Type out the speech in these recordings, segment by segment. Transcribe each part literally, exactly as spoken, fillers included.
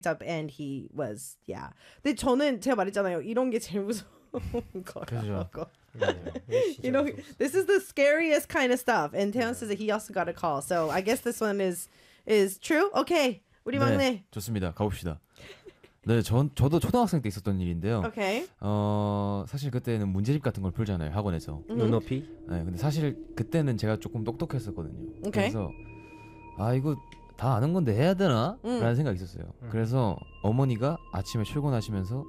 up and he was yeah. 근데 저는 제가 말했잖아요. 이런 게 제일 무서운 거라고. You know, this is the scariest kind of stuff. And Taeyeon says that he also got a call. So I guess this one is is true. Okay. 우리 막내. 네, 좋습니다. 가봅시다. 네, 전 저도 초등학생 때 있었던 일인데요. Okay. 어, 사실 그때는 문제집 같은 걸 풀잖아요, 학원에서. 음. 눈높이? 네, 근데 사실 그때는 제가 조금 똑똑했었거든요. Okay. 그래서 아, 이거 다 아는 건데 해야 되나? 음. 라는 생각이 있었어요. 음. 그래서 어머니가 아침에 출근하시면서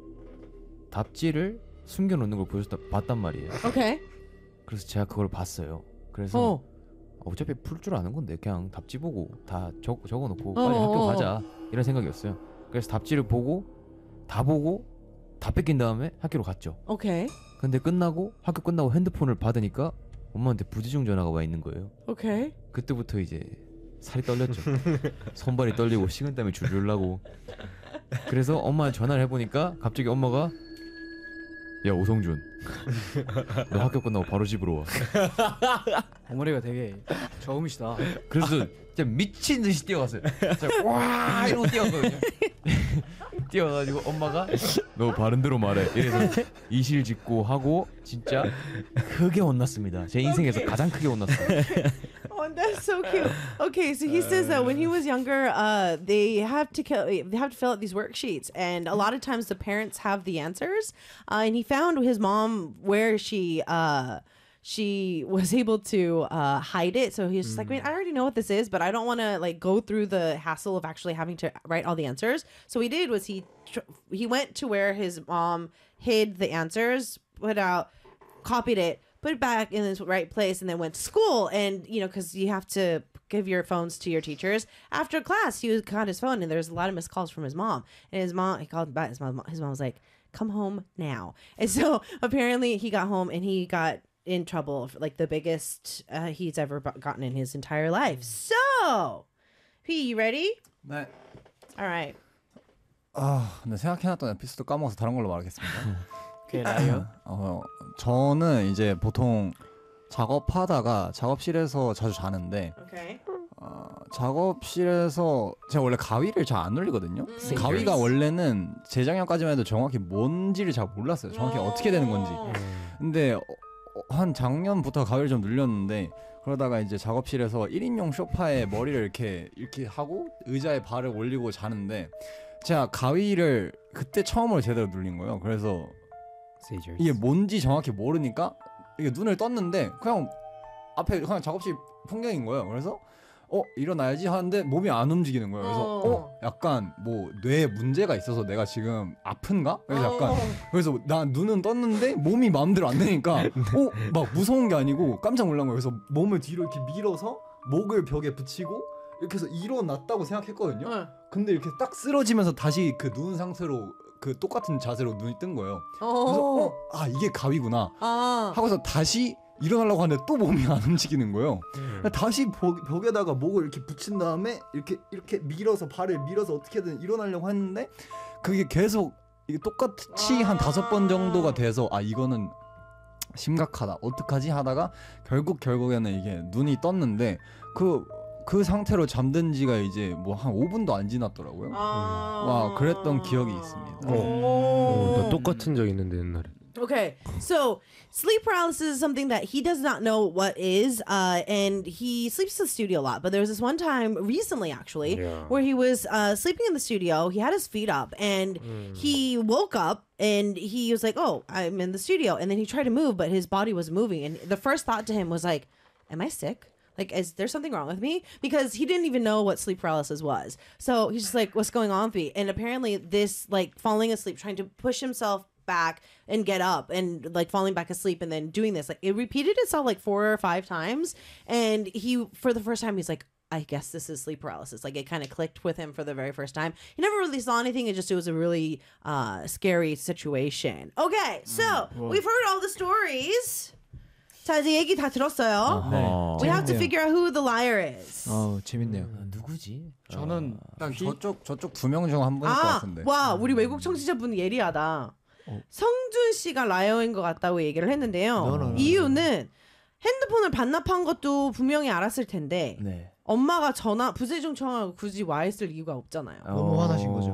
답지를 숨겨놓는 걸 보셨다 봤단 말이에요. Okay. 그래서 제가 그걸 봤어요. 그래서 어. 어차피 풀 줄 아는 건데 그냥 답지 보고 다 적, 적어놓고 어, 빨리 학교 어, 가자 이런 생각이었어요. 그래서 답지를 보고 다 보고 다 뺏긴 다음에 학교로 갔죠. Okay. 근데 끝나고 학교 끝나고 핸드폰을 받으니까 엄마한테 부지중 전화가 와 있는 거예요. Okay. 그때부터 이제 살이 떨렸죠. 손발이 떨리고 식은땀이 줄줄 나고. 그래서 엄마한테 전화를 해보니까 갑자기 엄마가 야 오성준 너 학교 끝나고 바로 집으로 와. 어머니가 되게 저음이시다. 그래서 진짜 미친 듯이 뛰어갔어요. 진짜 와 이러고 뛰어갔거든요. 뛰어가지고 엄마가 너 바른 대로 말해 이래서 이실 짓고 하고 진짜 크게 혼났습니다. 제 인생에서 Okay. 가장 크게 혼났어요. Oh, that's so cute. Okay, so he says that when he was younger, uh, they have to kill, they have to fill out these worksheets, and a lot of times the parents have the answers. Uh, and he found his mom where she uh, she was able to uh, hide it. So he's just like, wait, I already know what this is, but I don't want to like go through the hassle of actually having to write all the answers. So what he did was he tr- he went to where his mom hid the answers, put out, copied it, put it back in the right place, and then went to school. And you know, because you have to give your phones to your teachers after class, he got his phone, and there's a lot of missed calls from his mom. And his mom, he called back. His mom, his mom was like, "Come home now." And so apparently, he got home and he got in trouble, for, like the biggest uh, he's ever bu- gotten in his entire life. So, P, you ready? 네. All right. 아, 근데 생각해놨던 에피소드 까먹어서 다른 걸로 말하겠습니다. 오케이, 라이어. 어, 저는 이제 보통 작업하다가 작업실에서 자주 자는데 Okay. 어, 작업실에서 제가 원래 가위를 잘 안 올리거든요. 음. 가위가 원래는 재작년까지만 해도 정확히 뭔지를 잘 몰랐어요. 정확히 어. 어떻게 되는 건지. 음. 근데 어, 어, 한 작년부터 가위를 좀 눌렸는데 그러다가 이제 작업실에서 일 인용 소파에 머리를 이렇게 이렇게 하고 의자에 발을 올리고 자는데 제가 가위를 그때 처음으로 제대로 눌린 거예요. 그래서 Seizures. 이게 뭔지 정확히 모르니까 이게 눈을 떴는데 그냥 앞에 그냥 작업실 풍경인 거예요. 그래서 어 일어나야지 하는데 몸이 안 움직이는 거예요. 그래서 어. 어 약간 뭐 뇌에 문제가 있어서 내가 지금 아픈가? 그래서 약간 그래서 나 눈은 떴는데 몸이 마음대로 안 되니까 어 막 무서운 게 아니고 깜짝 놀란 거예요. 그래서 몸을 뒤로 이렇게 밀어서 목을 벽에 붙이고 이렇게 해서 일어났다고 생각했거든요. 어. 근데 이렇게 딱 쓰러지면서 다시 그 누운 상태로 그 똑같은 자세로 눈이 뜬 거예요. 그래서 어. 어, 아 이게 가위구나 아. 하고서 다시 일어나려고 하는데 또 몸이 안 움직이는 거예요. 음. 다시 벽, 벽에다가 목을 이렇게 붙인 다음에 이렇게 이렇게 밀어서 발을 밀어서 어떻게든 일어나려고 했는데 그게 계속 이게 똑같이 한 다섯 번 정도가 돼서 아 이거는 심각하다 어떡하지 하다가 결국 결국에는 이게 눈이 떴는데 그 그 상태로 잠든 지가 이제 뭐 한 오 분도 안 지났더라고요. 아. 와 그랬던 기억이 있습니다. 어, 나 똑같은 적 있는데 옛날에. Okay, so sleep paralysis is something that he does not know what is, uh, and he sleeps in the studio a lot. But there was this one time recently, actually, Yeah. where he was uh, sleeping in the studio. He had his feet up, and he woke up, and he was like, "Oh, I'm in the studio." And then he tried to move, but his body was moving. And the first thought to him was like, "Am I sick? Like, is there something wrong with me?" Because he didn't even know what sleep paralysis was. So he's just like, "What's going on with me?" And apparently, this like falling asleep, trying to push himself back and get up and like falling back asleep and then doing this, like it repeated itself like four or five times. And he, for the first time, he's like, I guess this is sleep paralysis. Like it kind of clicked with him for the very first time. He never really saw anything. It just, it was a really uh, scary situation. Okay, so we've heard all the stories. 자, 이제 얘기 다 들었어요. 어. We have to 재밌네요. figure out who the liar is. 어, 재밌네요. 아, 누구지? 저는 일단 저쪽 저쪽 두 명 중 한 분일 것 아, 같은데. 와, 우리 외국 청취자분 예리하다. 성준 씨가 라이어인 것 같다고 얘기를 했는데요. No, no, no, 이유는 핸드폰을 반납한 것도 분명히 알았을 텐데 네. 엄마가 전화 부재중 전화하고 굳이 와 있을 이유가 없잖아요. 너무 화나신 거죠.